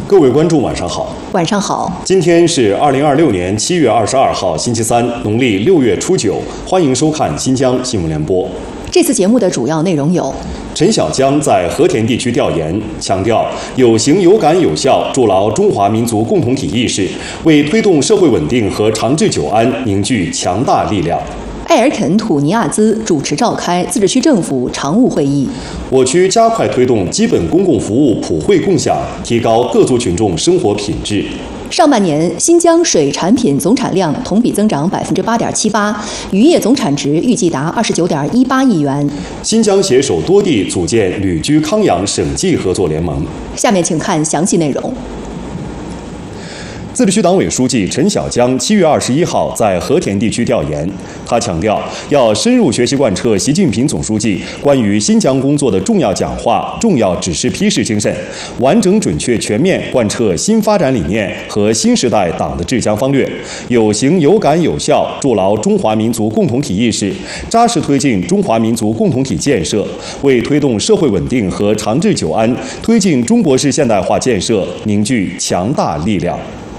各位观众，晚上好。 晚上好。 今天是2026年7月22号，星期三，农历6月初9。欢迎收看新疆新闻联播。 这次节目的主要内容有： 陈小江在和田地区调研，强调有形有感有效，筑牢中华民族共同体意识，为推动社会稳定和长治久安凝聚强大力量。 埃尔肯土尼亚兹主持召开自治区政府常务会议。 我区加快推动基本公共服务普惠共享，提高各族群众生活品质。 上半年，新疆水产品总产量同比增长8.78%，渔业总产值预计达29.18亿元。 新疆携手多地组建旅居康养省际合作联盟。 下面请看详细内容。 自治区党委书记陈小江7月21号在和田地区调研，他强调要深入学习贯彻习近平总书记关于新疆工作的重要讲话、重要指示批示精神，完整准确全面贯彻新发展理念和新时代党的治疆方略，有形有感有效，筑牢中华民族共同体意识，扎实推进中华民族共同体建设，为推动社会稳定和长治久安，推进中国式现代化建设凝聚强大力量。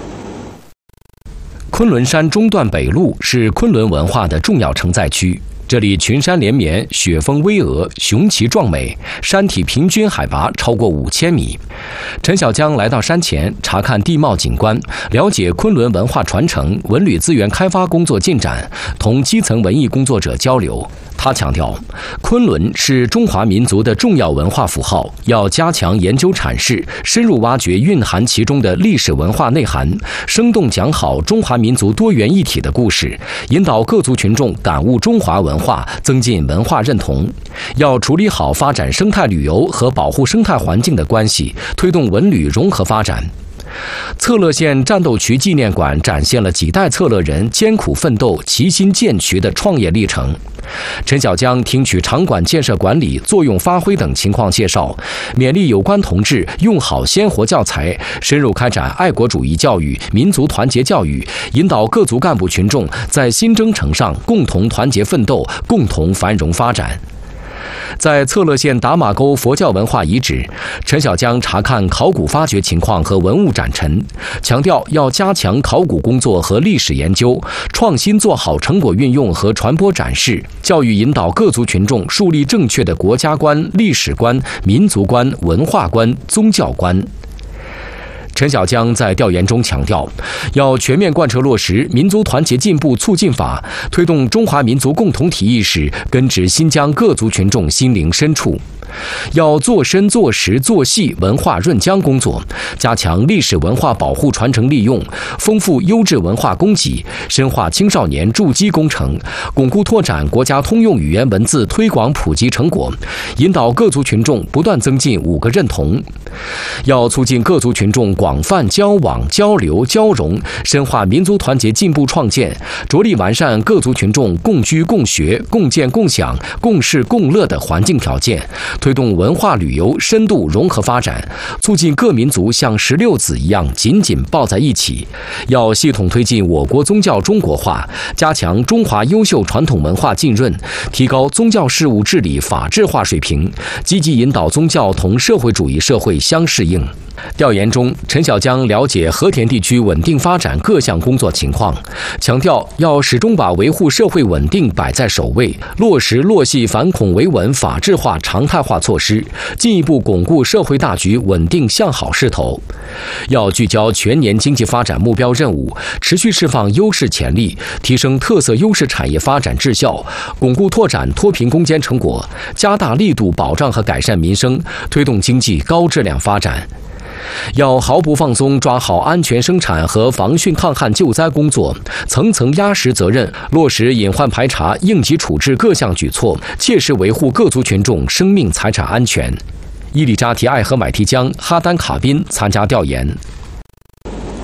昆仑山中段北路是昆仑文化的重要承载区，这里群山连绵，雪峰巍峨，雄奇壮美，山体平均海拔超过5000米。陈小江来到山前查看地貌景观，了解昆仑文化传承、文旅资源开发工作进展，同基层文艺工作者交流。他强调，昆仑是中华民族的重要文化符号，要加强研究阐释，深入挖掘蕴含其中的历史文化内涵，生动讲好中华民族多元一体的故事，引导各族群众感悟中华文化，增进文化认同。要处理好发展生态旅游和保护生态环境的关系，推动文旅融合发展。策勒县战斗渠纪念馆展现了几代策勒人艰苦奋斗、齐心建渠的创业历程。陈小江听取场馆建设管理、作用发挥等情况介绍，勉励有关同志用好鲜活教材，深入开展爱国主义教育、民族团结教育，引导各族干部群众在新征程上共同团结奋斗，共同繁荣发展。在策勒县达马沟佛教文化遗址，陈小江查看考古发掘情况和文物展陈，强调要加强考古工作和历史研究，创新做好成果运用和传播展示，教育引导各族群众树立正确的国家观、历史观、民族观、文化观、宗教观。陈小江在调研中强调，要全面贯彻落实民族团结进步促进法，推动中华民族共同体意识根植新疆各族群众心灵深处。要做深做实做细文化润浆工作，加强历史文化保护传承利用，丰富优质文化供给，深化青少年筑基工程，巩固拓展国家通用语言文字推广普及成果，引导各族群众不断增进5个认同。要促进各族群众广泛交往交流交融，深化民族团结进步创建，着力完善各族群众共居共学共建共享共事共乐的环境条件，推动文化旅游深度融合发展，促进各民族像石榴籽一样紧紧抱在一起。要系统推进我国宗教中国化，加强中华优秀传统文化浸润，提高宗教事务治理法治化水平，积极引导宗教同社会主义社会相适应。调研中，陈小江了解和田地区稳定发展各项工作情况，强调要始终把维护社会稳定摆在首位，落实落细反恐维稳法治化常态化措施，进一步巩固社会大局稳定向好势头。要聚焦全年经济发展目标任务，持续释放优势潜力，提升特色优势产业发展质效，巩固拓展脱贫攻坚成果，加大力度保障和改善民生，推动经济高质量发展。要毫不放松抓好安全生产和防汛抗旱救灾工作，层层压实责任，落实隐患排查、应急处置各项举措，切实维护各族群众生命财产安全。伊里扎提艾和买提江、哈丹卡宾参加调研。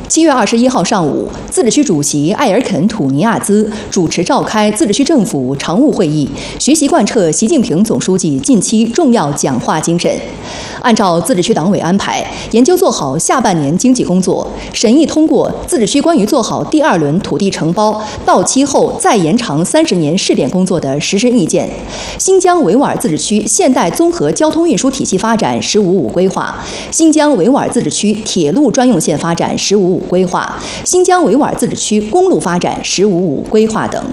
7月21号上午，自治区主席艾尔肯·土尼亚兹主持召开自治区政府常务会议，学习贯彻习近平总书记近期重要讲话精神。按照自治区党委安排，研究做好下半年经济工作，审议通过自治区关于做好第2轮土地承包到期后再延长30年试点工作的实施意见。新疆维吾尔自治区现代综合交通运输体系发展“15·5”规划，新疆维吾尔自治区铁路专用线发展“15·5”规划，新疆维吾尔自治区公路发展“15·5”规划等。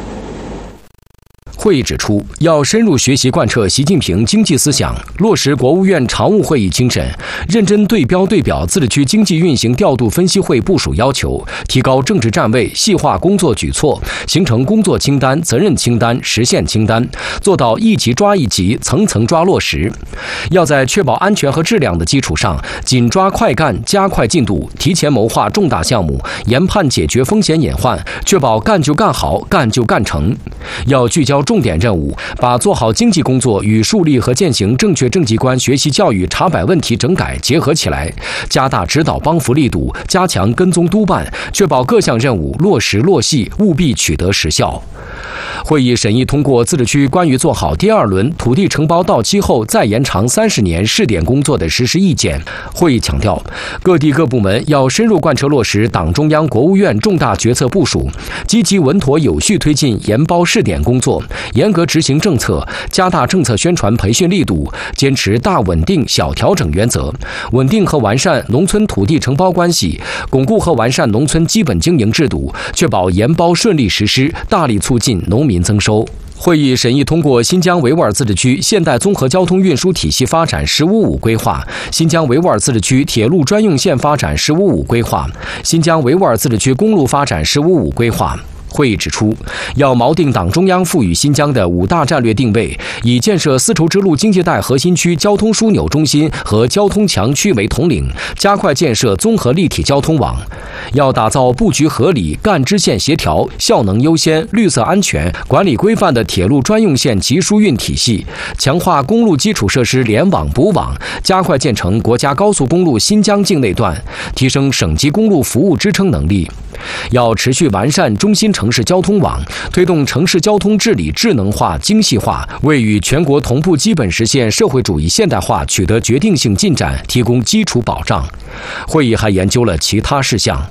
会议指出，要深入学习贯彻习近平经济思想，落实国务院常务会议精神，认真对标对表自治区经济运行调度分析会部署要求，提高政治站位，细化工作举措，形成工作清单、责任清单、实现清单，做到一级抓一级，层层抓落实。要在确保安全和质量的基础上，紧抓快干，加快进度，提前谋划重大项目，研判解决风险隐患，确保干就干好，干就干成。要聚焦重点任务，把做好经济工作与树立和践行正确政绩观学习教育查摆问题整改结合起来，加大指导帮扶力度，加强跟踪督办，确保各项任务落实落细，务必取得实效。会议审议通过自治区关于做好第2轮土地承包到期后再延长30年试点工作的实施意见。会议强调，各地各部门要深入贯彻落实党中央、国务院重大决策部署，积极稳妥有序推进研包试点工作，严格执行政策，加大政策宣传培训力度，坚持大稳定、小调整原则，稳定和完善农村土地承包关系，巩固和完善农村基本经营制度，确保研包顺利实施，大力促进农民增收。会议审议通过新疆维吾尔自治区现代综合交通运输体系发展“15·5”规划，新疆维吾尔自治区铁路专用线发展“15·5”规划，新疆维吾尔自治区公路发展“15·5”规划。会议指出，要锚定党中央赋予新疆的5大战略定位，以建设丝绸之路经济带核心区交通枢纽中心和交通强区为统领，加快建设综合立体交通网。要打造布局合理、干支线协调、效能优先、绿色安全、管理规范的铁路专用线集疏运体系，强化公路基础设施联网补网，加快建成国家高速公路新疆境内段，提升省级公路服务支撑能力。要持续完善中心城市交通网，推动城市交通治理智能化、精细化，为与全国同步基本实现社会主义现代化取得决定性进展提供基础保障。会议还研究了其他事项。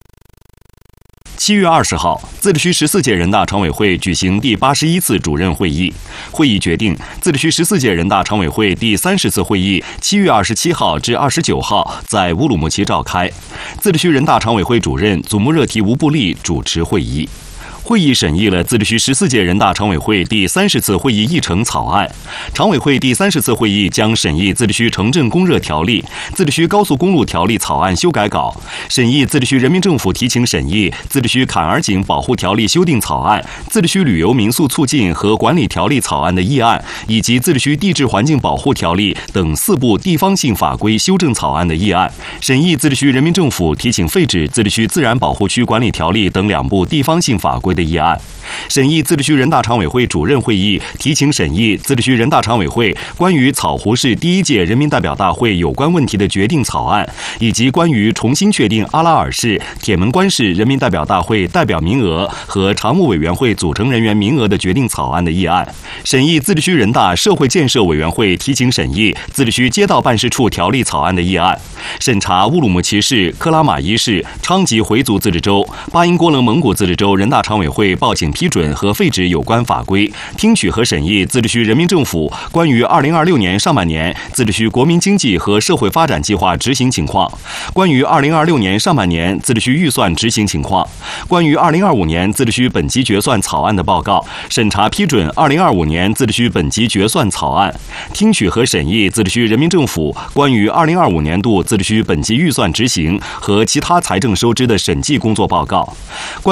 7月20号，自治区14届人大常委会举行第81次主任会议。会议决定，自治区14届人大常委会第30次会议7月27号至29号在乌鲁木齐召开。自治区人大常委会主任祖木热提吴布利主持会议。会议审议了自治区14届人大常委会第30次会议议程草案。常委会第30次会议将审议自治区城镇供热条例、自治区高速公路条例草案修改稿，审议自治区人民政府提请审议自治区坎儿井保护条例修订草案、自治区旅游民宿促进和管理条例草案的议案，以及自治区地质环境保护条例等4部地方性法规修正草案的议案，审议自治区人民政府提请废止自治区自然保护区管理条例等2部地方性法规的议案，审议自治区人大常委会主任会议提请审议自治区人大常委会关于草湖市第1届人民代表大会有关问题的决定草案，以及关于重新确定阿拉尔市、铁门关市人民代表大会代表名额和常务委员会组成人员名额的决定草案的议案，审议自治区人大社会建设委员会提请审议自治区街道办事处条例草案的议案，审查乌鲁木齐市、克拉玛依市、昌吉回族自治州、巴音郭楞蒙古自治州人大常委会报请批准和废止有关法规，听取和审议自治区人民政府关于2026年上半年自治区国民经济和社会发展计划执行情况，关于2026年上半年自治区预算执行情况，关于2025年自治区本级决算草案的报告，审查批准2025年自治区本级决算草案，听取和审议自治区人民政府关于2025年度自治区本级预算执行和其他财政收支的审计工作报告。